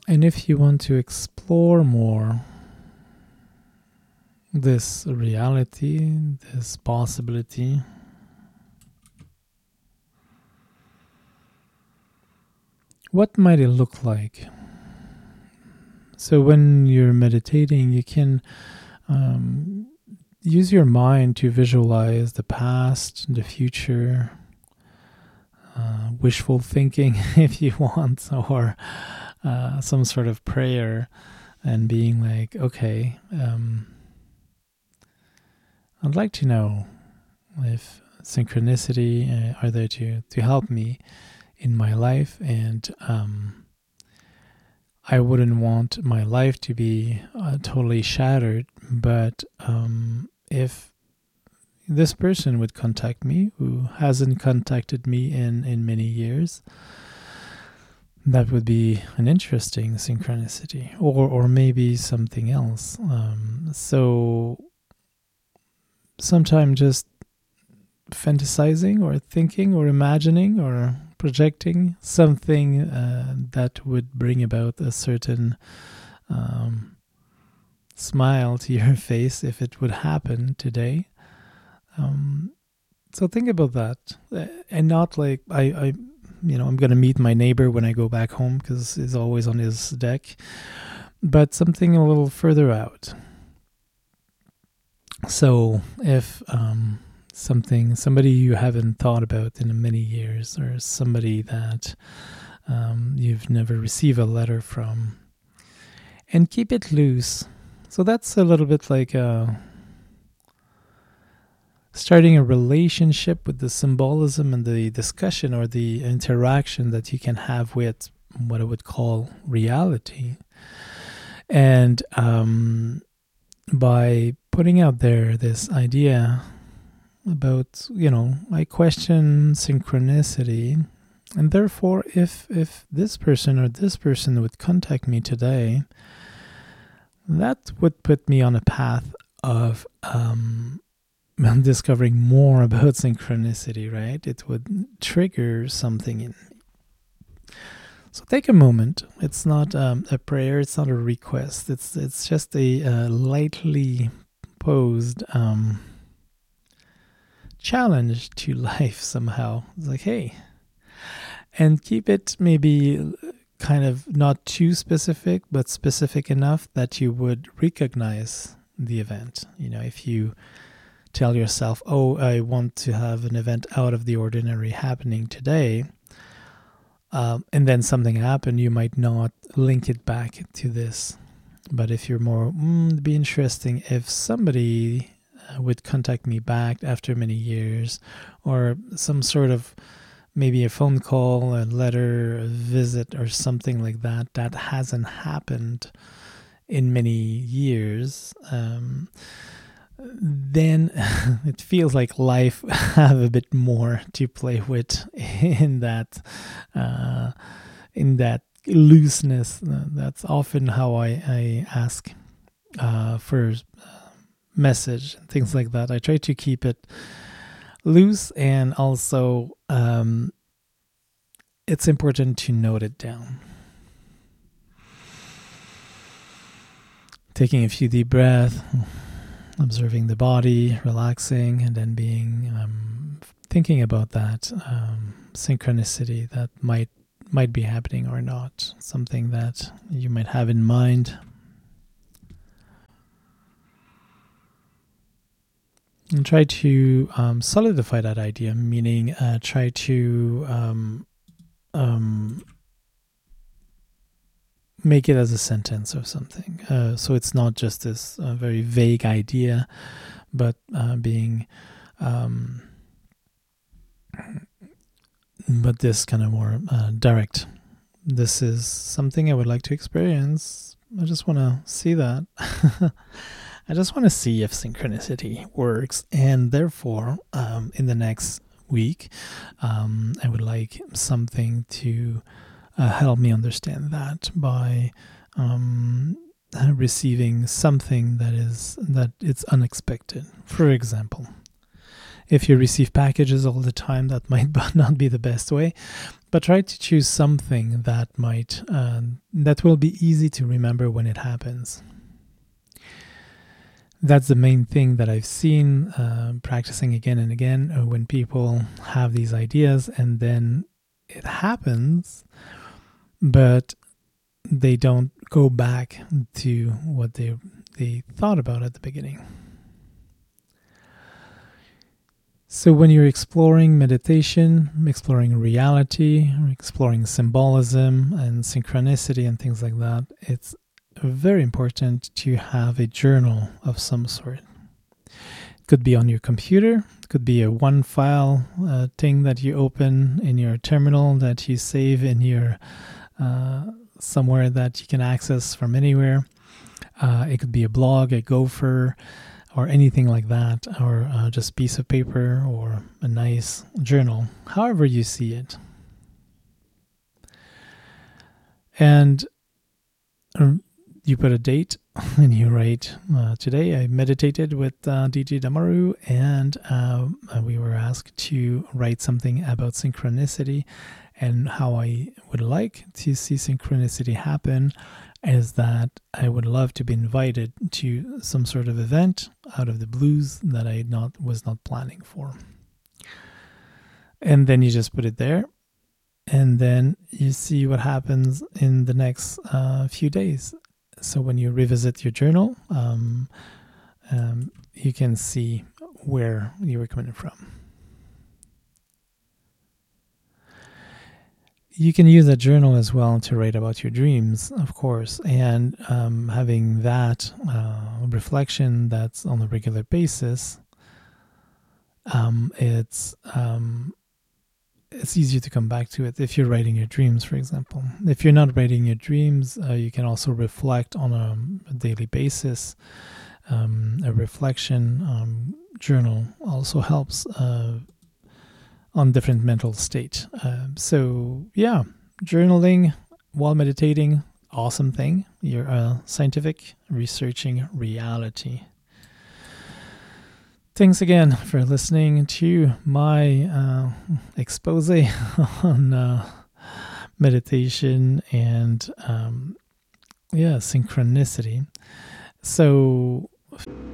And if you want to explore more this reality, this possibility, what might it look like? So when you're meditating, you can use your mind to visualize the past, the future, wishful thinking if you want, or some sort of prayer, and being like, okay, I'd like to know if synchronicity are there to help me in my life, and I wouldn't want my life to be totally shattered, but if this person would contact me who hasn't contacted me in many years, that would be an interesting synchronicity, or maybe something else. So sometimes just fantasizing or thinking or imagining or projecting something that would bring about a certain smile to your face if it would happen today. So think about that, and not like I'm going to meet my neighbor when I go back home because he's always on his deck, but something a little further out. So if somebody you haven't thought about in many years, or somebody that you've never received a letter from, and keep it loose. So that's a little bit like starting a relationship with the symbolism and the discussion or the interaction that you can have with what I would call reality. And by putting out there this idea about, I question synchronicity, and therefore if this person or this person would contact me today, that would put me on a path of discovering more about synchronicity, right? It would trigger something in me. So take a moment. It's not a prayer. It's not a request. It's just a lightly posed challenge to life somehow. It's like, hey, and keep it maybe kind of not too specific, but specific enough that you would recognize the event. If you tell yourself, oh, I want to have an event out of the ordinary happening today, and then something happened, you might not link it back to this. But if you're more, it'd be interesting if somebody would contact me back after many years, or some sort of, maybe a phone call, a letter, a visit, or something like that hasn't happened in many years, then it feels like life have a bit more to play with in that looseness. That's often how I ask for message and things like that. I try to keep it loose, and also it's important to note it down. Taking a few deep breaths, observing the body, relaxing, and then being thinking about that synchronicity that might be happening or not, something that you might have in mind. And try to solidify that idea, meaning try to make it as a sentence or something. So it's not just this very vague idea, but being, but this kind of more direct. This is something I would like to experience. I just want to see that. I just want to see if synchronicity works, and therefore, in the next week, I would like something to help me understand that by receiving something that it's unexpected. For example, If you receive packages all the time, that might not be the best way. But try to choose something that that will be easy to remember when it happens. That's the main thing that I've seen practicing again and again when people have these ideas and then it happens, but they don't go back to what they thought about at the beginning. So when you're exploring meditation, exploring reality, exploring symbolism and synchronicity and things like that, it's very important to have a journal of some sort. It could be on your computer, it could be a one file thing that you open in your terminal that you save in your somewhere that you can access from anywhere. It could be a blog, a Gopher, or anything like that, or just a piece of paper or a nice journal, however you see it. And you put a date and you write, today I meditated with DJ Damaru, and we were asked to write something about synchronicity, and how I would like to see synchronicity happen is that I would love to be invited to some sort of event out of the blues that I was not planning for. And then you just put it there, and then you see what happens in the next few days. So when you revisit your journal, you can see where you were coming from. You can use a journal as well to write about your dreams, of course, and having that reflection that's on a regular basis, it's easier to come back to it if you're writing your dreams, for example. If you're not writing your dreams, you can also reflect on a daily basis. A reflection journal also helps on different mental state. So yeah, journaling while meditating, awesome thing. You're scientific researching reality. Thanks again for listening to my expose on meditation and synchronicity. So